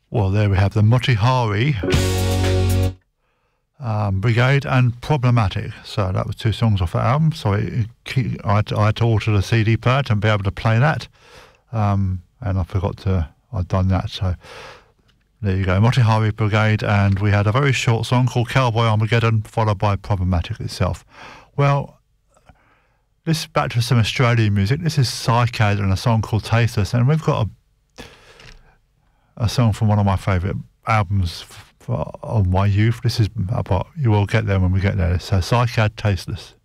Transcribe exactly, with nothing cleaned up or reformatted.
Well, there we have the Motihari um, Brigade and Problematic. So that was two songs off that album. So it, it, I, had to, I had to alter the C D player to be able to play that. Um, and I forgot to, I'd done that. So there you go, Motihari Brigade. And we had a very short song called Cowboy Armageddon, followed by Problematic itself. Well, this is back to some Australian music. This is Cycad and a song called Tasteless. And we've got a a song from one of my favourite albums for, of my youth. This is about, you will get there when we get there. So Cycad, Tasteless.